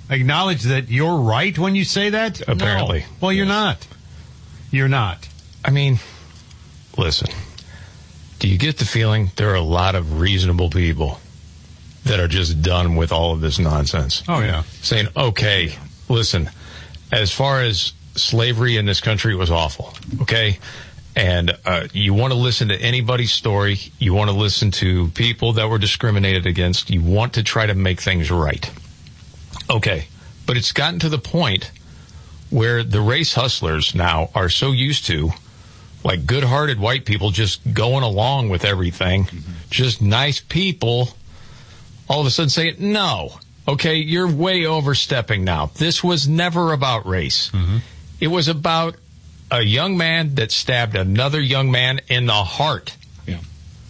acknowledge that you're right when you say that? Apparently. No. Well, you're not. You're not. I mean, listen. Do you get the feeling there are a lot of reasonable people that are just done with all of this nonsense? Oh, yeah. Saying, okay, listen, as far as slavery in this country, it was awful, okay? And you want to listen to anybody's story. You want to listen to people that were discriminated against. You want to try to make things right. Okay, but it's gotten to the point where the race hustlers now are so used to, like, good-hearted white people just going along with everything, just nice people, all of a sudden say, no, okay, you're way overstepping now. This was never about race. It was about a young man that stabbed another young man in the heart. Yeah.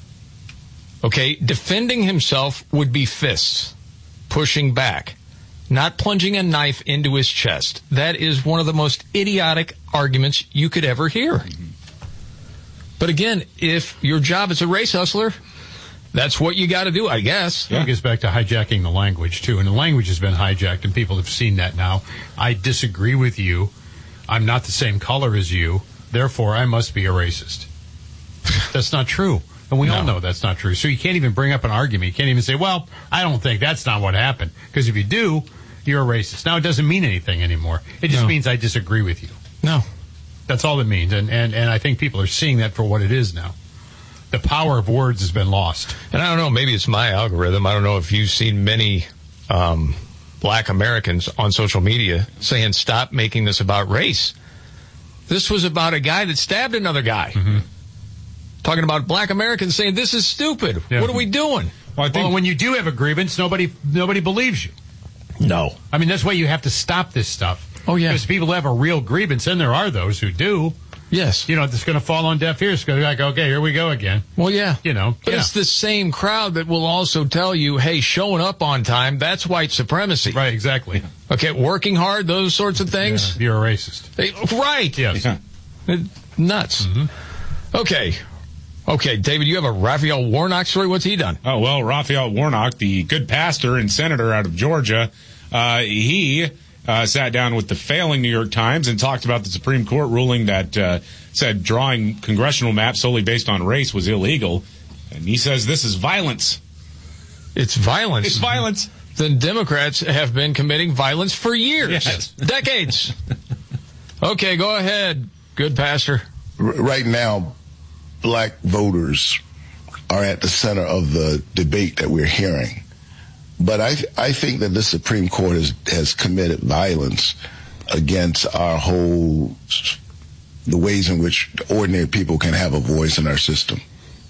Okay, defending himself would be fists, pushing back, not plunging a knife into his chest. That is one of the most idiotic arguments you could ever hear. But again, if your job is a race hustler, that's what you got to do, I guess. Yeah. It gets back to hijacking the language, too. And the language has been hijacked, and people have seen that now. I disagree with you. I'm not the same color as you. Therefore, I must be a racist. That's not true. And we all know that's not true. So you can't even bring up an argument. You can't even say, well, I don't think that's not what happened. Because if you do, you're a racist. Now, it doesn't mean anything anymore. It just means I disagree with you. No. That's all it means. And I think people are seeing that for what it is now. The power of words has been lost. And I don't know, maybe it's my algorithm. I don't know if you've seen many black Americans on social media saying, stop making this about race. This was about a guy that stabbed another guy. Talking about black Americans saying, this is stupid. Yeah. What are we doing? Well, when you do have a grievance, nobody believes you. No. I mean, that's why you have to stop this stuff. Oh, yeah. Because people have a real grievance, and there are those who do. Yes. You know, it's going to fall on deaf ears. It's going to be like, okay, here we go again. Well, yeah. You know. But it's the same crowd that will also tell you, hey, showing up on time, that's white supremacy. Right, exactly. Okay, working hard, those sorts of things. Yeah, you're a racist. Right. Yes. Yeah. Nuts. Okay. Okay, David, you have a Raphael Warnock story. What's he done? Oh, well, Raphael Warnock, the good pastor and senator out of Georgia, he sat down with the failing New York Times and talked about the Supreme Court ruling that said drawing congressional maps solely based on race was illegal. And he says this is violence. It's violence. It's violence. The Democrats have been committing violence for years. Yes. Decades. Okay, go ahead, good pastor. Right now, black voters are at the center of the debate that we're hearing. But I think that the Supreme Court has committed violence against the ways in which ordinary people can have a voice in our system.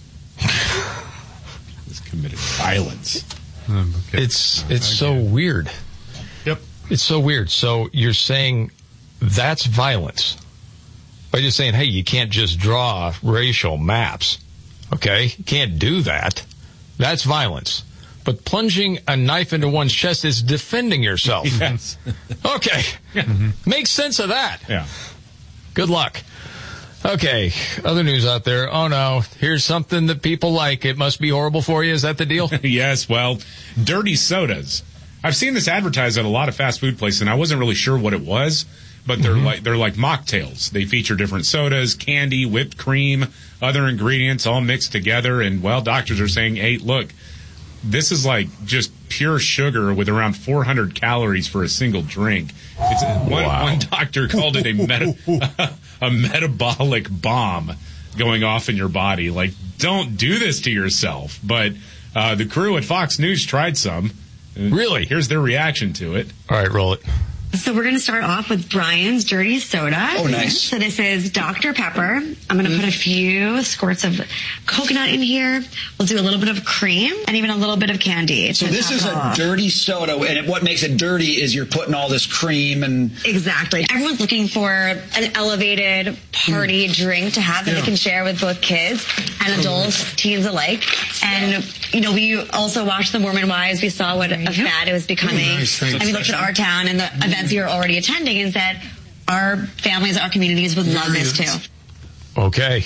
It's committed violence. Okay. It's so weird. Yep. It's so weird. So you're saying that's violence by just saying, hey, you can't just draw racial maps. Okay? You can't do that. That's violence. But plunging a knife into one's chest is defending yourself. Yes. Okay. Make sense of that. Yeah. Good luck. Okay. Other news out there. Oh, no. Here's something that people like. It must be horrible for you. Is that the deal? Yes. Well, dirty sodas. I've seen this advertised at a lot of fast food places, and I wasn't really sure what it was. But they're like mocktails. They feature different sodas, candy, whipped cream, other ingredients all mixed together. And, well, doctors are saying, hey, look, this is like just pure sugar with around 400 calories for a single drink. One doctor called it a metabolic bomb going off in your body. Like, don't do this to yourself. But the crew at Fox News tried some. Really? Here's their reaction to it. All right, roll it. So we're going to start off with Brian's Dirty Soda. Oh, nice. So this is Dr. Pepper. I'm going to put a few squirts of coconut in here. We'll do a little bit of cream and even a little bit of candy. So this is a dirty soda, and what makes it dirty is you're putting all this cream and... Exactly. Everyone's looking for an elevated party drink to have that they can share with both kids and adults, teens alike. And, you know, we also watched The Mormon Wives. We saw what a fad it was becoming. And we looked at our town and the events we were already attending and said, our families, our communities would love this too. Okay.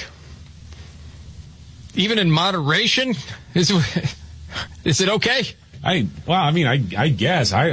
Even in moderation? Is it okay? I guess.